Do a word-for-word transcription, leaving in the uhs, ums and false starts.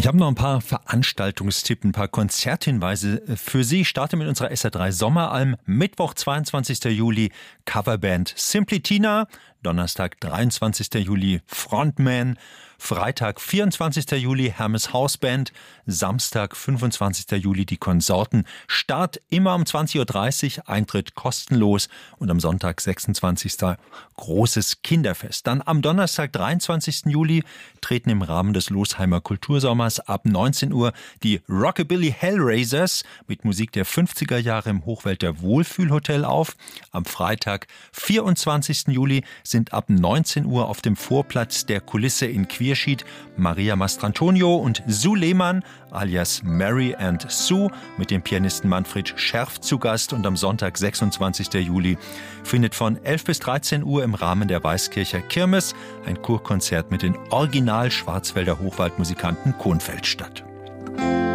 Ich habe noch ein paar Veranstaltungstipps, ein paar Konzerthinweise für Sie. Ich starte mit unserer S R drei Sommeralm. Mittwoch, zweiundzwanzigster Juli, Coverband Simply Tina. Donnerstag, dreiundzwanzigster Juli, Frontman. Freitag, vierundzwanzigster Juli, Hermes Hausband. Samstag, fünfundzwanzigster Juli, die Konsorten. Start immer um zwanzig Uhr dreißig, Eintritt kostenlos. Und am Sonntag, sechsundzwanzigster großes Kinderfest. Dann am Donnerstag, dreiundzwanzigster Juli, treten im Rahmen des Losheimer Kultursommers ab neunzehn Uhr die Rockabilly Hellraisers mit Musik der fünfziger Jahre im Hochwälder Wohlfühlhotel auf. Am Freitag, vierundzwanzigster Juli, sind ab neunzehn Uhr auf dem Vorplatz der Kulisse in Quierschied Maria Mastrantonio und Sue Lehmann alias Mary and Sue mit dem Pianisten Manfred Scherf zu Gast. Und am Sonntag, sechsundzwanzigster Juli, findet von elf bis dreizehn Uhr im Rahmen der Weißkircher Kirmes ein Kurkonzert mit den Original Schwarzwälder Hochwaldmusikanten Kohnfeld statt.